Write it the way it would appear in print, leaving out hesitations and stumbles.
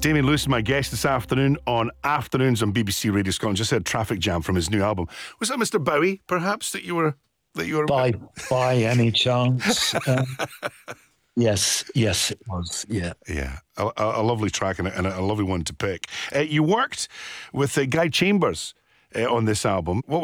Damien Lewis, my guest this afternoon on Afternoons on BBC Radio Scotland. Just had Traffic Jam from his new album. Was that Mr. Bowie, perhaps, that you were? By any chance? Yes, it was. Yeah, a lovely track and a lovely one to pick. You worked with Guy Chambers on this album. What